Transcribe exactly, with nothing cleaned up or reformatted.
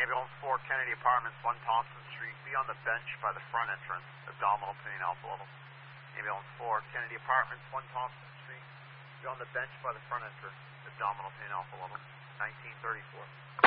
Ambulance four, Kennedy Apartments, one Thompson Street. Be on the bench by the front entrance, abdominal pain alpha level. Ambulance four, Kennedy Apartments, one Thompson Street. Be on the bench by the front entrance, abdominal pain alpha level. nineteen thirty-four.